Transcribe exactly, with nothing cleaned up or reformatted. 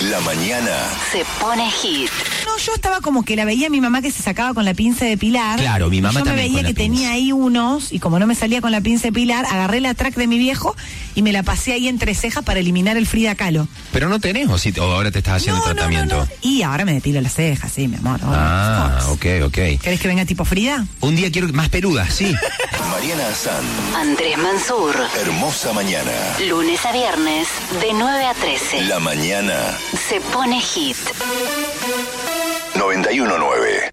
La mañana se pone hit. No, yo estaba como que la veía a mi mamá que se sacaba con la pinza de pilar. Claro, mi mamá yo también. Yo me veía que tenía ahí unos, y como no me salía con la pinza de pilar, agarré la track de mi viejo y me la pasé ahí entre cejas para eliminar el Frida Kahlo. Pero no tenés, o, si, o ahora te estás haciendo no, el tratamiento. No, no, no. Y ahora me depilo las cejas, sí, mi amor. Oh, ah, ok, ok. ¿Querés que venga tipo Frida? Un día quiero más peluda, sí. Mariana Azán, Andrés Mansur. Hermosa mañana. Lunes a viernes, de nueve a trece. La mañana se pone hit. noventa y uno nueve.